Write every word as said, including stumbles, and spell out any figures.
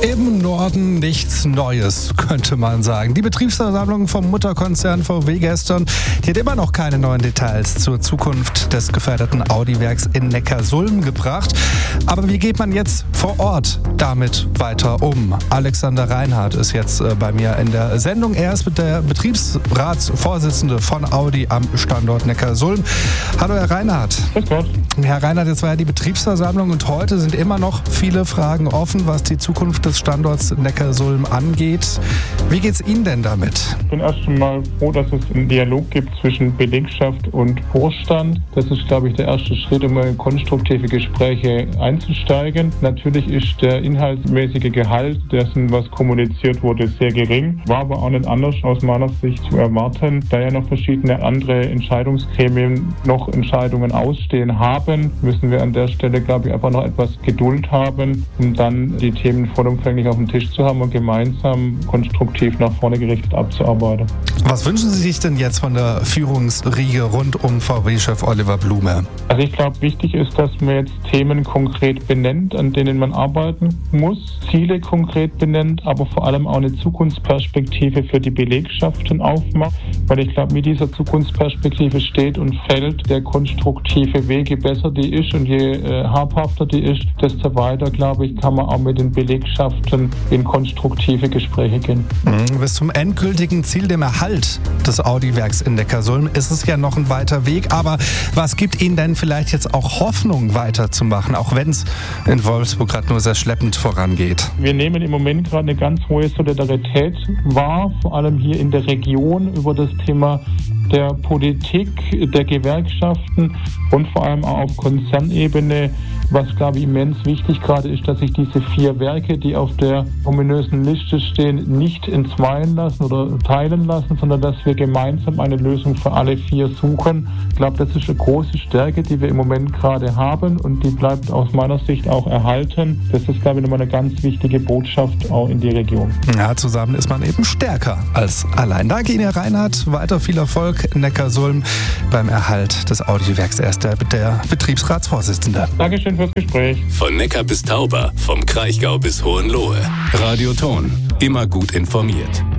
Im Norden nichts Neues, könnte man sagen. Die Betriebsversammlung vom Mutterkonzern V W gestern, die hat immer noch keine neuen Details zur Zukunft des geförderten Audi-Werks in Neckarsulm gebracht. Aber wie geht man jetzt vor Ort damit weiter um? Alexander Reinhardt ist jetzt bei mir in der Sendung. Er ist der Betriebsratsvorsitzende von Audi am Standort Neckarsulm. Hallo Herr Reinhardt. Grüß Gott. Herr Reinhardt, jetzt war ja die Betriebsversammlung und heute sind immer noch viele Fragen offen, was die Zukunft des Standorts Neckarsulm angeht. Wie geht's Ihnen denn damit? Ich bin erst einmal froh, dass es einen Dialog gibt zwischen Belegschaft und Vorstand. Das ist, glaube ich, der erste Schritt, um in konstruktive Gespräche einzusteigen. Natürlich ist der inhaltsmäßige Gehalt dessen, was kommuniziert wurde, sehr gering. War aber auch nicht anders aus meiner Sicht zu erwarten, da ja noch verschiedene andere Entscheidungsgremien noch Entscheidungen ausstehen haben, müssen wir an der Stelle, glaube ich, einfach noch etwas Geduld haben, um dann die Themen vollumfänglich auf dem Tisch zu haben und gemeinsam konstruktiv nach vorne gerichtet abzuarbeiten. Was wünschen Sie sich denn jetzt von der Führungsriege rund um V W-Chef Oliver Blume? Also ich glaube, wichtig ist, dass man jetzt Themen konkret benennt, an denen man arbeiten muss, Ziele konkret benennt, aber vor allem auch eine Zukunftsperspektive für die Belegschaften aufmacht, weil ich glaube, mit dieser Zukunftsperspektive steht und fällt der konstruktive Weg. Je besser die ist und je äh, habhafter die ist, desto weiter, glaube ich, kann man auch mit den Belegschaften in konstruktive Gespräche gehen. Mhm. Bis zum endgültigen Ziel, dem Erhalt des Audi-Werks in Neckarsulm, ist es ja noch ein weiter Weg. Aber was gibt Ihnen denn vielleicht jetzt auch Hoffnung, weiterzumachen, auch wenn es in Wolfsburg gerade nur sehr schleppend vorangeht? Wir nehmen im Moment gerade eine ganz hohe Solidarität wahr, vor allem hier in der Region über das Thema der Politik, der Gewerkschaften und vor allem auch auf Konzernebene. Was, glaube ich, immens wichtig gerade ist, dass sich diese vier Werke, die auf der ominösen Liste stehen, nicht entzweien lassen oder teilen lassen, sondern dass wir gemeinsam eine Lösung für alle vier suchen. Ich glaube, das ist eine große Stärke, die wir im Moment gerade haben und die bleibt aus meiner Sicht auch erhalten. Das ist, glaube ich, nochmal eine ganz wichtige Botschaft auch in die Region. Ja, zusammen ist man eben stärker als allein. Danke Ihnen, Herr Reinhardt. Weiter viel Erfolg in Neckarsulm beim Erhalt des Audi-Werks. Er ist der, der Betriebsratsvorsitzende. Dankeschön fürs Gespräch. Von Neckar bis Tauber, vom Kraichgau bis Hohenlohe. Radio Ton, immer gut informiert.